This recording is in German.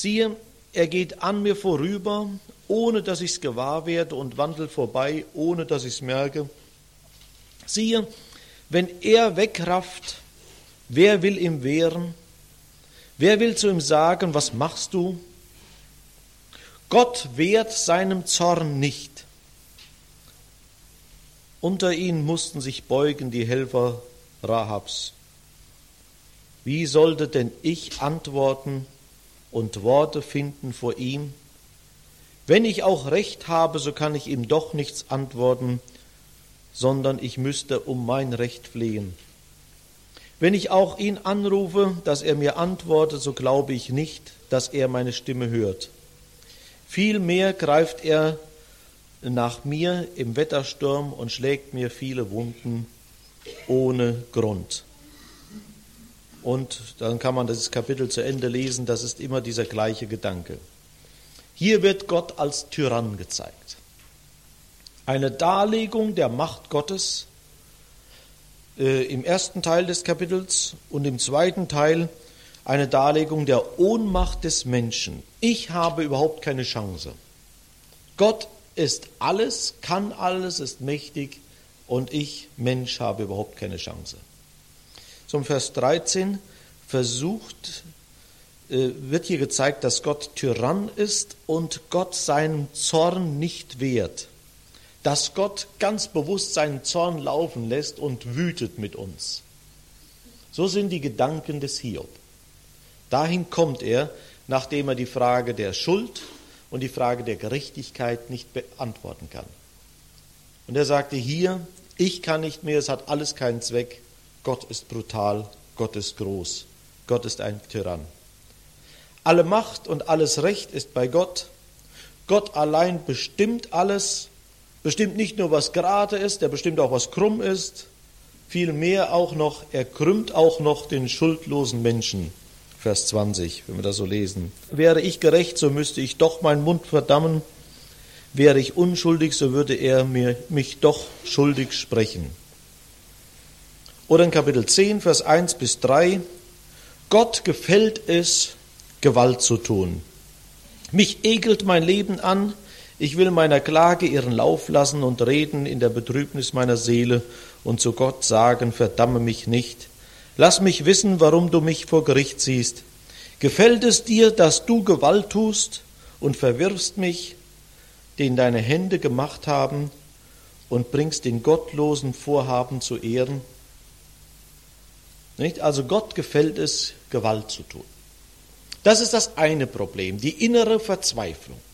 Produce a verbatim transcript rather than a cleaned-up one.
Siehe, er geht an mir vorüber, ohne dass ich es gewahr werde, und wandelt vorbei, ohne dass ich es merke. Siehe, wenn er wegrafft, wer will ihm wehren? Wer will zu ihm sagen, was machst du? Gott wehrt seinem Zorn nicht. Unter ihnen mussten sich beugen die Helfer Rahabs. Wie sollte denn ich antworten und Worte finden vor ihm? Wenn ich auch Recht habe, so kann ich ihm doch nichts antworten, sondern ich müsste um mein Recht flehen. Wenn ich auch ihn anrufe, dass er mir antwortet, so glaube ich nicht, dass er meine Stimme hört. Vielmehr greift er nach mir im Wettersturm und schlägt mir viele Wunden ohne Grund. Und dann kann man das Kapitel zu Ende lesen, das ist immer dieser gleiche Gedanke. Hier wird Gott als Tyrann gezeigt. Eine Darlegung der Macht Gottes äh, im ersten Teil des Kapitels und im zweiten Teil eine Darlegung der Ohnmacht des Menschen. Ich habe überhaupt keine Chance. Gott ist alles, kann alles, ist mächtig und ich, Mensch, habe überhaupt keine Chance. Zum Vers dreizehn versucht, äh, wird hier gezeigt, dass Gott Tyrann ist und Gott seinen Zorn nicht wehrt. Dass Gott ganz bewusst seinen Zorn laufen lässt und wütet mit uns. So sind die Gedanken des Hiob. Dahin kommt er, nachdem er die Frage der Schuld und die Frage der Gerechtigkeit nicht beantworten kann. Und er sagte hier, ich kann nicht mehr, es hat alles keinen Zweck. Gott ist brutal, Gott ist groß, Gott ist ein Tyrann. Alle Macht und alles Recht ist bei Gott. Gott allein bestimmt alles, bestimmt nicht nur, was gerade ist, er bestimmt auch, was krumm ist, vielmehr auch noch, er krümmt auch noch den schuldlosen Menschen. Vers zwanzig, wenn wir das so lesen. Wäre ich gerecht, so müsste ich doch meinen Mund verdammen. Wäre ich unschuldig, so würde er mir, mich doch schuldig sprechen. Oder in Kapitel zehn, Vers eins bis drei. Gott gefällt es, Gewalt zu tun. Mich ekelt mein Leben an. Ich will meiner Klage ihren Lauf lassen und reden in der Betrübnis meiner Seele und zu Gott sagen, verdamme mich nicht. Lass mich wissen, warum du mich vor Gericht ziehst. Gefällt es dir, dass du Gewalt tust und verwirfst mich, den deine Hände gemacht haben, und bringst den gottlosen Vorhaben zu Ehren? Nicht? Also Gott gefällt es, Gewalt zu tun. Das ist das eine Problem, die innere Verzweiflung.